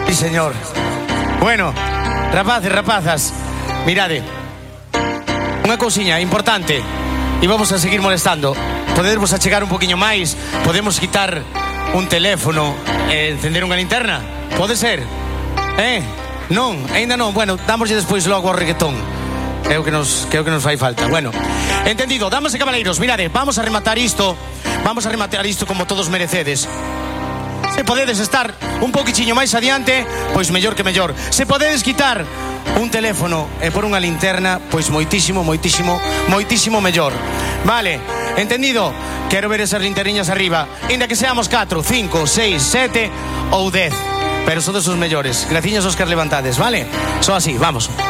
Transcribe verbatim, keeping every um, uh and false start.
Sí, señor. Bueno, rapaces, rapazas, mirade, unha cousiña importante, e vamos a seguir molestando. Podemos achegar un poquinho máis, podemos quitar un teléfono e encender unha linterna, pode ser? Eh? Non, ainda non, bueno, damoslle despois logo ao reggaetón. É o que nos, que é o que nos fai falta. Bueno, entendido, damas e cabaleiros, mirade, vamos a rematar isto, vamos a rematar isto como todos merecedes. Se podedes estar un poquichiño máis adiante, pois mellor que mellor. Se podedes quitar un teléfono e por unha linterna, pois moitísimo, moitísimo, moitísimo mellor. Vale, entendido? Quero ver esas linterniñas arriba, ainda que seamos catro, cinco, seis, sete ou dez, pero son dos os mellores. Graciñas, Óscar, levantades, vale? Só así, vamos.